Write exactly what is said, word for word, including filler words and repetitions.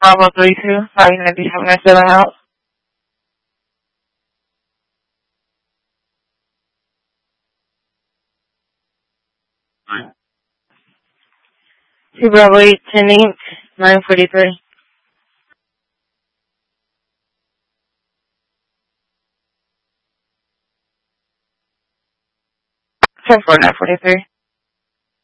Bravo three two. Five ninety seven nine seven out. Two Bravo eight ten Inc. Nine forty three. Ten four nine forty three.